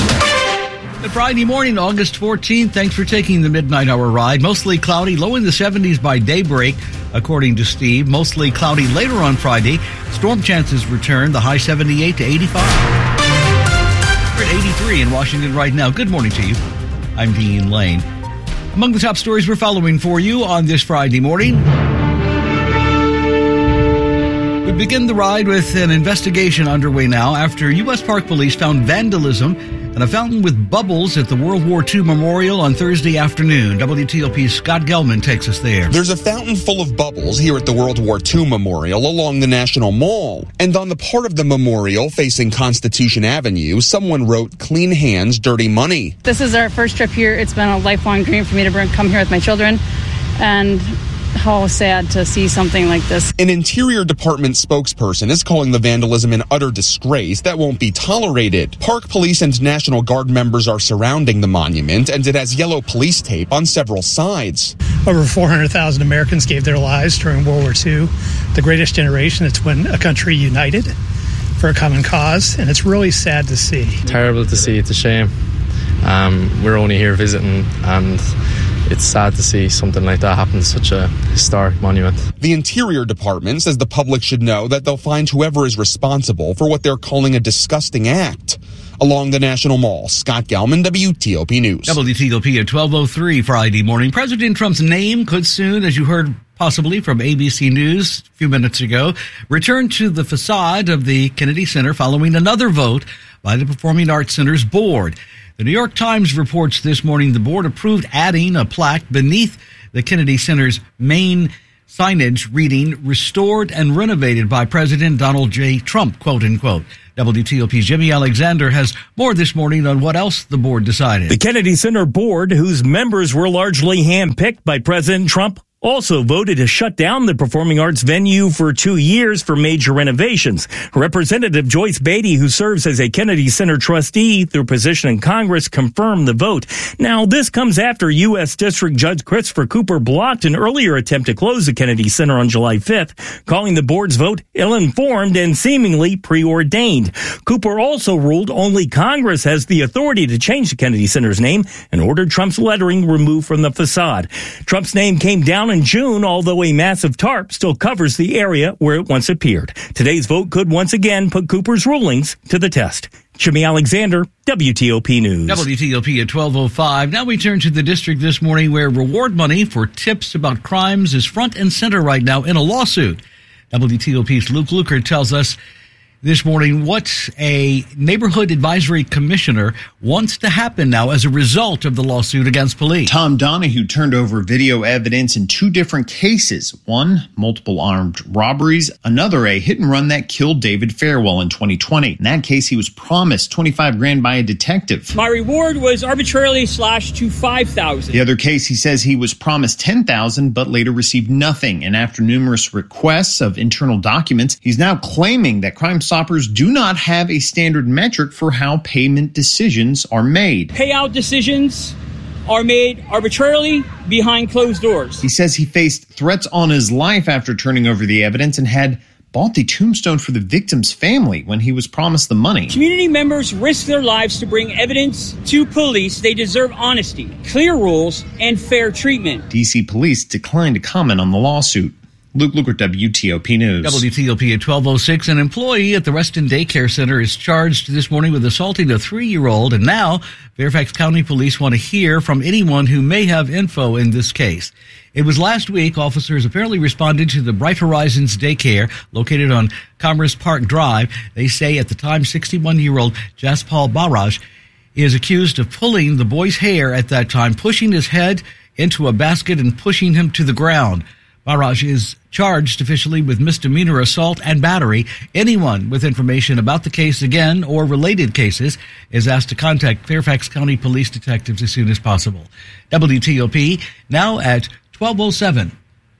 Good Friday morning, August fourteenth. Thanks for taking the Midnight Hour ride. Mostly cloudy, low in the seventies by daybreak, according to Steve. Mostly cloudy later on Friday. Storm chances return, the high seventy-eight to eighty-five. We're at eighty-three in Washington right now. Good morning to you. I'm Dean Lane. Among the top stories we're following for you on this Friday morning, we begin the ride with an investigation underway now after U S Park Police found vandalism and a fountain with bubbles at the World War Two Memorial on Thursday afternoon. W T O P's Scott Gelman takes us there. There's a fountain full of bubbles here at the World War Two Memorial along the National Mall. And on the part of the memorial facing Constitution Avenue, someone wrote, "Clean hands, dirty money." This is our first trip here. It's been a lifelong dream for me to bring, come here with my children. And how sad to see something like this. An Interior Department spokesperson is calling the vandalism an utter disgrace that won't be tolerated. Park Police and National Guard members are surrounding the monument, and it has yellow police tape on several sides. Over four hundred thousand Americans gave their lives during World War Two. The greatest generation. It's when a country united for a common cause, and it's really sad to see. Terrible to see. It's a shame. Um, we're only here visiting, and it's sad to see something like that happen to such a historic monument. The Interior Department says the public should know that they'll find whoever is responsible for what they're calling a disgusting act. Along the National Mall, Scott Gelman, W T O P News. W T O P at twelve oh three Friday morning. President Trump's name could soon, as you heard possibly from A B C News a few minutes ago, return to the facade of the Kennedy Center following another vote by the Performing Arts Center's board. The New York Times reports this morning the board approved adding a plaque beneath the Kennedy Center's main signage reading, restored and renovated by President Donald J. Trump, quote unquote. W T O P's Jimmy Alexander has more this morning on what else the board decided. The Kennedy Center board, whose members were largely handpicked by President Trump, also voted to shut down the performing arts venue for two years for major renovations. Representative Joyce Beatty, who serves as a Kennedy Center trustee through position in Congress, confirmed the vote. Now, this comes after U S District Judge Christopher Cooper blocked an earlier attempt to close the Kennedy Center on July fifth, calling the board's vote ill-informed and seemingly preordained. Cooper also ruled only Congress has the authority to change the Kennedy Center's name and ordered Trump's lettering removed from the facade. Trump's name came down in June, although a massive tarp still covers the area where it once appeared. Today's vote could once again put Cooper's rulings to the test. Jimmy Alexander, W T O P News. W T O P at twelve oh five. Now we turn to the district this morning where reward money for tips about crimes is front and center right now in a lawsuit. W T O P's Luke Luker tells us this morning what a neighborhood advisory commissioner wants to happen now as a result of the lawsuit against police. Tom Donahue turned over video evidence in two different cases. One, multiple armed robberies. Another, a hit and run that killed David Fairwell in twenty twenty. In that case, he was promised twenty-five grand by a detective. My reward was arbitrarily slashed to five thousand. The other case, he says he was promised ten thousand, but later received nothing. And after numerous requests of internal documents, he's now claiming that Crime Stoppers do not have a standard metric for how payment decisions are made. Payout decisions are made arbitrarily behind closed doors. He says he faced threats on his life after turning over the evidence and had bought the tombstone for the victim's family when he was promised the money. Community members risk their lives to bring evidence to police. They deserve honesty, clear rules, and fair treatment. D C police declined to comment on the lawsuit. Luke Luker, W T O P News. W T O P at twelve oh six. An employee at the Reston Daycare Center is charged this morning with assaulting a three-year-old, and now Fairfax County Police want to hear from anyone who may have info in this case. It was last week officers apparently responded to the Bright Horizons Daycare located on Commerce Park Drive. They say at the time sixty-one-year-old Jaspal Barraj is accused of pulling the boy's hair at that time, pushing his head into a basket and pushing him to the ground. Barraj is charged officially with misdemeanor assault and battery. Anyone with information about the case again or related cases is asked to contact Fairfax County Police detectives as soon as possible. W T O P now at twelve oh seven.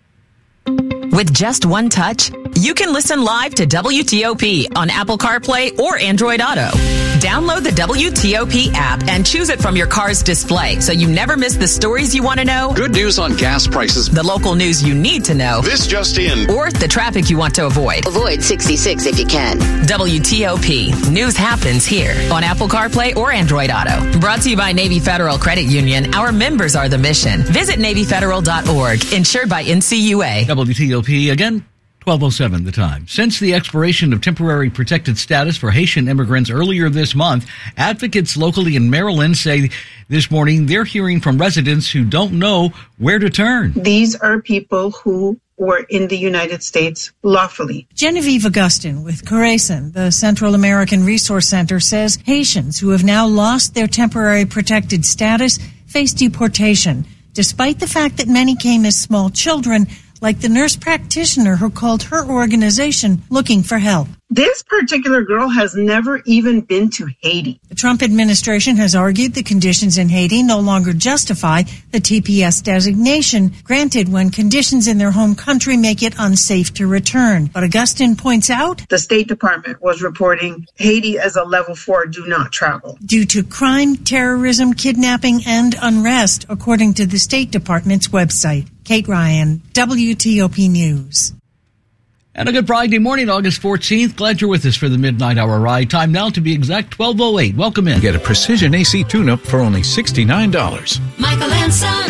With just one touch, you can listen live to W T O P on Apple CarPlay or Android Auto. Download the W T O P app and choose it from your car's display so you never miss the stories you want to know. Good news on gas prices. The local news you need to know. This just in. Or the traffic you want to avoid. Avoid sixty-six if you can. W T O P. News happens here on Apple CarPlay or Android Auto. Brought to you by Navy Federal Credit Union. Our members are the mission. Visit Navy Federal dot org. Insured by N C U A. W T O P again. twelve oh seven the time. Since the expiration of temporary protected status for Haitian immigrants earlier this month, advocates locally in Maryland say this morning they're hearing from residents who don't know where to turn. These are people who were in the United States lawfully. Genevieve Augustin with CORESAN, the Central American Resource Center, says Haitians who have now lost their temporary protected status face deportation. Despite the fact that many came as small children, like the nurse practitioner who called her organization looking for help. This particular girl has never even been to Haiti. The Trump administration has argued the conditions in Haiti no longer justify the T P S designation granted when conditions in their home country make it unsafe to return. But Augustine points out the State Department was reporting Haiti as a level four do not travel. Due to crime, terrorism, kidnapping, and unrest, according to the State Department's website. Kate Ryan, W T O P News. And a good Friday morning, August fourteenth. Glad you're with us for the Midnight Hour ride. Time now to be exact, twelve oh eight. Welcome in. Get a Precision A C tune-up for only sixty-nine dollars. Michael and Son.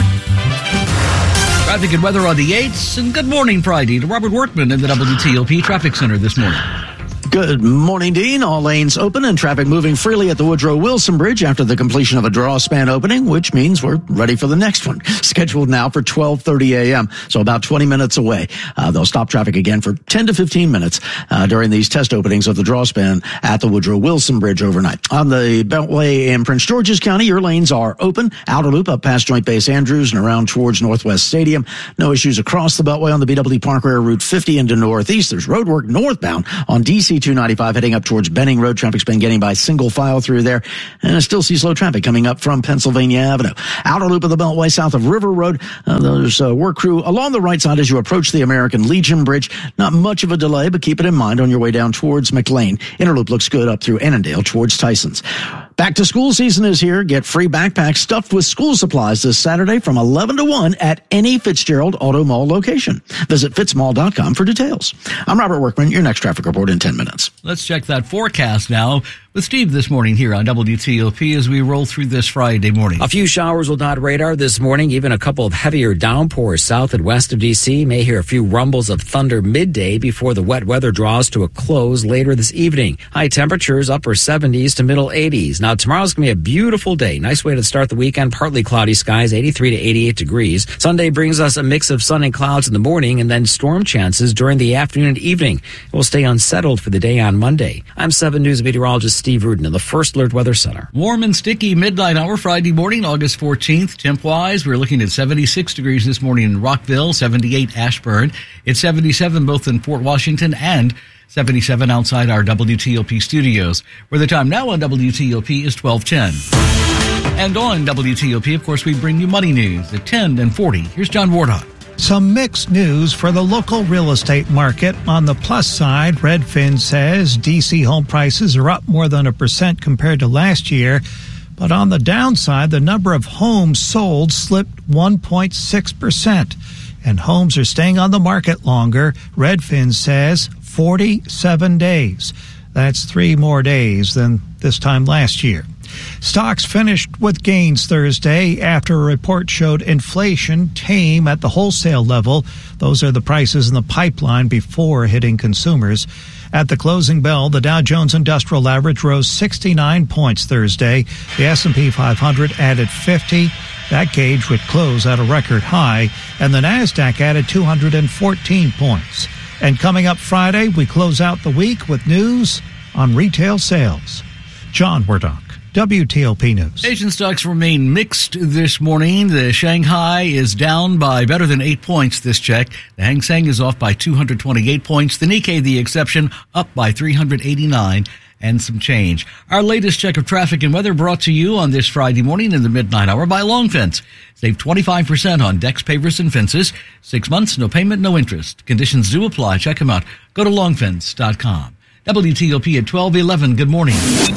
Traffic and weather on the eights. And good morning, Friday, to Robert Workman in the W T O P Traffic Center this morning. Good morning, Dean. All lanes open and traffic moving freely at the Woodrow Wilson Bridge after the completion of a draw span opening, which means we're ready for the next one. Scheduled now for twelve thirty a.m., so about twenty minutes away. Uh, they'll stop traffic again for ten to fifteen minutes uh, during these test openings of the draw span at the Woodrow Wilson Bridge overnight. On the Beltway in Prince George's County, your lanes are open. Outer loop up past Joint Base Andrews and around towards Northwest Stadium. No issues across the Beltway on the B W Parkway or Route fifty into Northeast. There's roadwork northbound on D C two ninety-five heading up towards Benning Road. Traffic's been getting by single file through there, and I still see slow traffic coming up from Pennsylvania Avenue. Outer loop of the Beltway south of River Road. Uh, there's a work crew along the right side as you approach the American Legion Bridge. Not much of a delay, but keep it in mind on your way down towards McLean. Interloop looks good up through Annandale towards Tyson's. Back to school season is here. Get free backpacks stuffed with school supplies this Saturday from eleven to one at any Fitzgerald Auto Mall location. Visit fitzmall dot com for details. I'm Robert Workman. Your next traffic report in ten minutes. Let's check that forecast now with Steve this morning here on W T O P as we roll through this Friday morning. A few showers will dot radar this morning, even a couple of heavier downpours south and west of D C. May hear a few rumbles of thunder midday before the wet weather draws to a close later this evening. High temperatures upper seventies to middle eighties. Now tomorrow's going to be a beautiful day. Nice way to start the weekend. Partly cloudy skies, eighty-three to eighty-eight degrees. Sunday brings us a mix of sun and clouds in the morning and then storm chances during the afternoon and evening. It will stay unsettled for the day on Monday. I'm seven News meteorologist Steve Rudin in the First Alert Weather Center. Warm and sticky midnight hour Friday morning, August fourteenth. Temp-wise, we're looking at seventy-six degrees this morning in Rockville, seventy-eight Ashburn. It's seventy-seven both in Fort Washington and seventy-seven outside our W T O P studios, where the time now on W T O P is twelve ten. And on W T O P, of course, we bring you money news at ten and forty. Here's John Wardock. Some mixed news for the local real estate market. On the plus side, Redfin says D C home prices are up more than a percent compared to last year. But on the downside, the number of homes sold slipped one point six percent. And homes are staying on the market longer. Redfin says forty-seven days. That's three more days than this time last year. Stocks finished with gains Thursday after a report showed inflation tame at the wholesale level. Those are the prices in the pipeline before hitting consumers. At the closing bell, the Dow Jones Industrial Average rose sixty-nine points Thursday. The S and P five hundred added fifty. That gauge would close at a record high. And the Nasdaq added two hundred fourteen points. And coming up Friday, we close out the week with news on retail sales. John Wardock, W T O P News. Asian stocks remain mixed this morning. The Shanghai is down by better than eight points this check. The Hang Seng is off by two hundred twenty-eight points. The Nikkei, the exception, up by three hundred eighty-nine and some change. Our latest check of traffic and weather brought to you on this Friday morning in the midnight hour by Long Fence. Save twenty-five percent on decks, pavers, and fences. Six months, no payment, no interest. Conditions do apply. Check them out. Go to long fence dot com. W T O P at twelve eleven. Good morning.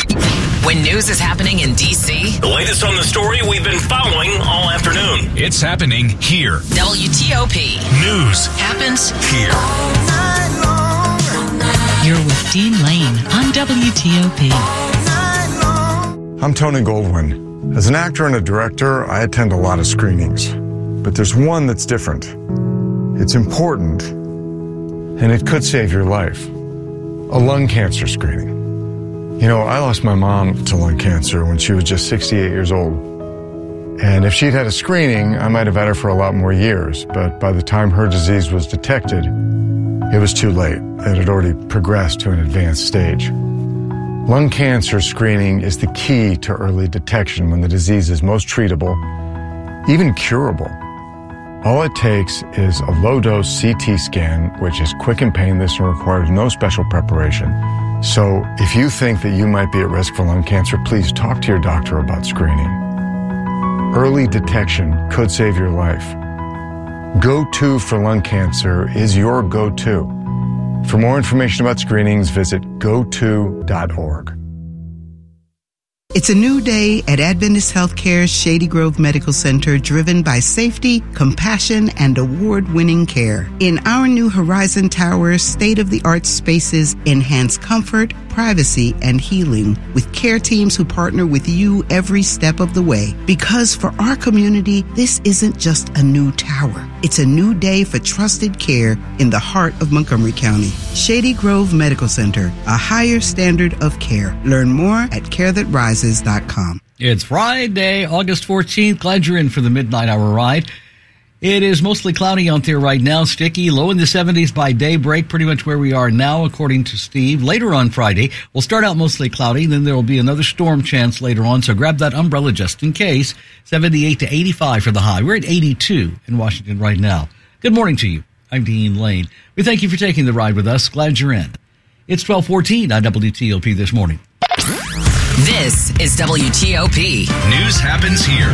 When news is happening in D C, the latest on the story we've been following all afternoon. It's happening here. W T O P. News happens here. You're with Dean Lane on W T O P. I'm Tony Goldwyn. As an actor and a director, I attend a lot of screenings. But there's one that's different. It's important, and it could save your life. A lung cancer screening. You know, I lost my mom to lung cancer when she was just sixty-eight years old. And if she'd had a screening, I might have had her for a lot more years. But by the time her disease was detected, it was too late. It had already progressed to an advanced stage. Lung cancer screening is the key to early detection when the disease is most treatable, even curable. All it takes is a low-dose C T scan, which is quick and painless and requires no special preparation. So if you think that you might be at risk for lung cancer, please talk to your doctor about screening. Early detection could save your life. Go to for lung cancer is your go-to. For more information about screenings, visit go to dot org. It's a new day at Adventist Healthcare's Shady Grove Medical Center, driven by safety, compassion, and award-winning care. In our new Horizon Tower, state-of-the-art spaces enhance comfort, privacy, and healing with care teams who partner with you every step of the way. Because for our community, this isn't just a new tower. It's a new day for trusted care in the heart of Montgomery County. Shady Grove Medical Center, a higher standard of care. Learn more at care that rises dot com. It's Friday, August fourteenth. Glad you're in for the Midnight Hour ride. It is mostly cloudy out there right now, sticky, low in the seventies by daybreak, pretty much where we are now, according to Steve. Later on Friday, we'll start out mostly cloudy, then there will be another storm chance later on, so grab that umbrella just in case. seventy-eight to eighty-five for the high. We're at eighty-two in Washington right now. Good morning to you. I'm Dean Lane. We thank you for taking the ride with us. Glad you're in. It's twelve fourteen on W T O P this morning. This is W T O P. News happens here.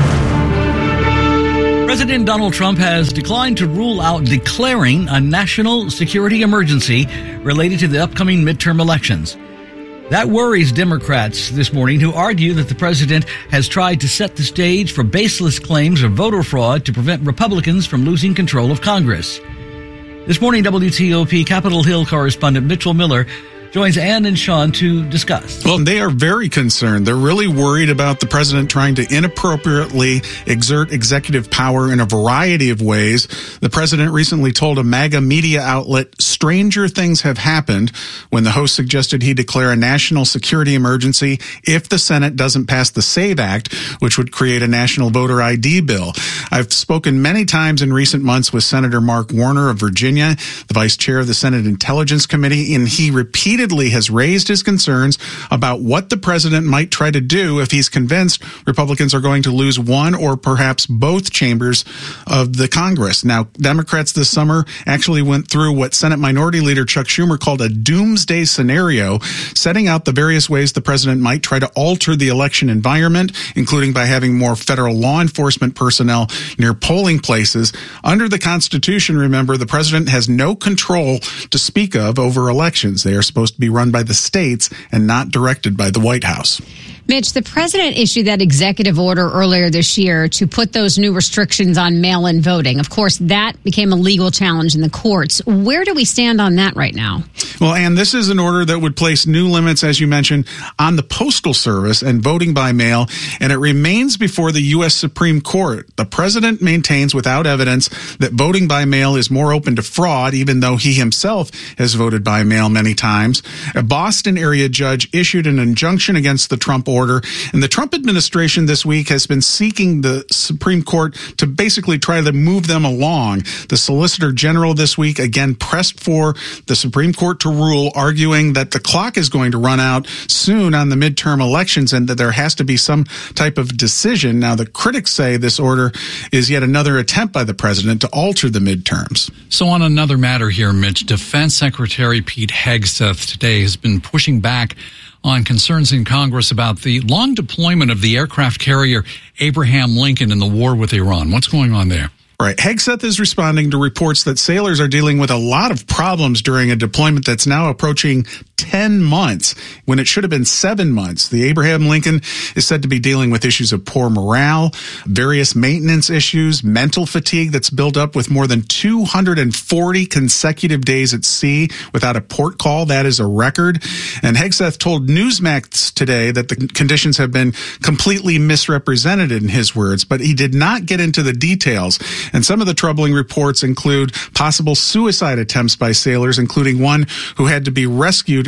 President Donald Trump has declined to rule out declaring a national security emergency related to the upcoming midterm elections. That worries Democrats this morning, who argue that the president has tried to set the stage for baseless claims of voter fraud to prevent Republicans from losing control of Congress. This morning, W T O P Capitol Hill correspondent Mitchell Miller joins Ann and Sean to discuss. Well, they are very concerned. They're really worried about the president trying to inappropriately exert executive power in a variety of ways. The president recently told a MAGA media outlet, stranger things have happened, when the host suggested he declare a national security emergency if the Senate doesn't pass the SAVE Act, which would create a national voter I D bill. I've spoken many times in recent months with Senator Mark Warner of Virginia, the vice chair of the Senate Intelligence Committee, and he repeatedly has raised his concerns about what the president might try to do if he's convinced Republicans are going to lose one or perhaps both chambers of the Congress. Now, Democrats this summer actually went through what Senate Minority Leader Chuck Schumer called a doomsday scenario, setting out the various ways the president might try to alter the election environment, including by having more federal law enforcement personnel near polling places. Under the Constitution, remember, the president has no control to speak of over elections. They are supposed to be run by the states and not directed by the White House. Mitch, the president issued that executive order earlier this year to put those new restrictions on mail-in voting. Of course, that became a legal challenge in the courts. Where do we stand on that right now? Well, Ann, this is an order that would place new limits, as you mentioned, on the Postal Service and voting by mail, and it remains before the U S Supreme Court. The president maintains without evidence that voting by mail is more open to fraud, even though he himself has voted by mail many times. A Boston area judge issued an injunction against the Trump order. Order. And the Trump administration this week has been seeking the Supreme Court to basically try to move them along. The Solicitor General this week again pressed for the Supreme Court to rule, arguing that the clock is going to run out soon on the midterm elections and that there has to be some type of decision. Now, the critics say this order is yet another attempt by the president to alter the midterms. So on another matter here, Mitch, Defense Secretary Pete Hegseth today has been pushing back on concerns in Congress about the long deployment of the aircraft carrier Abraham Lincoln in the war with Iran. What's going on there? Right. Hegseth is responding to reports that sailors are dealing with a lot of problems during a deployment that's now approaching ten months when it should have been seven months. The Abraham Lincoln is said to be dealing with issues of poor morale, various maintenance issues, mental fatigue that's built up with more than two hundred forty consecutive days at sea without a port call. That is a record. And Hegseth told Newsmax today that the conditions have been completely misrepresented, in his words, but he did not get into the details. And some of the troubling reports include possible suicide attempts by sailors, including one who had to be rescued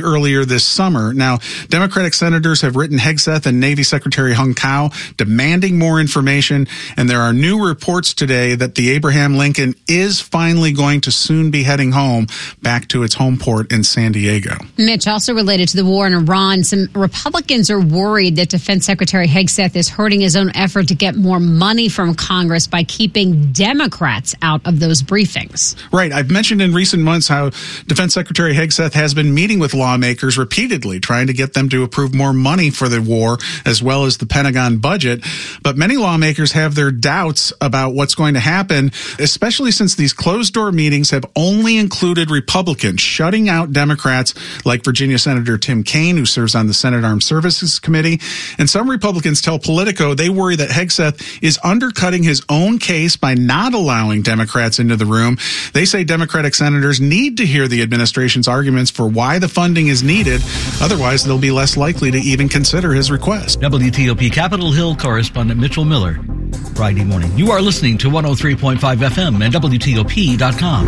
earlier this summer. Now, Democratic senators have written Hegseth and Navy Secretary Hung Kao demanding more information, and there are new reports today that the Abraham Lincoln is finally going to soon be heading home back to its home port in San Diego. Mitch, also related to the war in Iran, some Republicans are worried that Defense Secretary Hegseth is hurting his own effort to get more money from Congress by keeping Democrats out of those briefings. Right. I've mentioned in recent months how Defense Secretary Hegseth has been meeting with lawmakers repeatedly, trying to get them to approve more money for the war as well as the Pentagon budget. But many lawmakers have their doubts about what's going to happen, especially since these closed-door meetings have only included Republicans, shutting out Democrats like Virginia Senator Tim Kaine, who serves on the Senate Armed Services Committee. And some Republicans tell Politico they worry that Hegseth is undercutting his own case by not allowing Democrats into the room. They say Democratic senators need to hear the administration's arguments for why the funding is needed. Otherwise, they'll be less likely to even consider his request. W T O P Capitol Hill correspondent Mitchell Miller. Friday morning. You are listening to one oh three point five F M and W T O P dot com.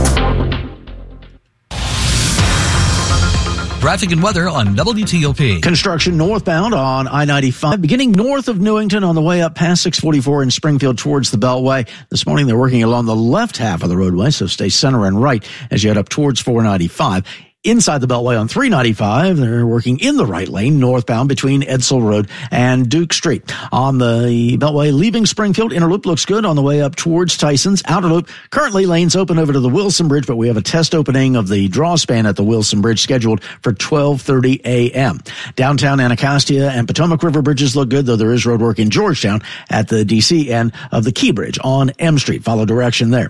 Traffic and weather on W T O P. Construction northbound on I ninety-five, beginning north of Newington on the way up past six forty-four in Springfield towards the Beltway. This morning they're working along the left half of the roadway, so stay center and right as you head up towards four ninety-five. Inside the Beltway on three ninety-five, they're working in the right lane northbound between Edsel Road and Duke Street. On the Beltway leaving Springfield, inner loop looks good on the way up towards Tyson's. Outer loop, currently lanes open over to the Wilson Bridge, but we have a test opening of the draw span at the Wilson Bridge scheduled for twelve thirty a.m. Downtown Anacostia and Potomac River bridges look good, though there is road work in Georgetown at the D C end of the Key Bridge on M Street. Follow direction there.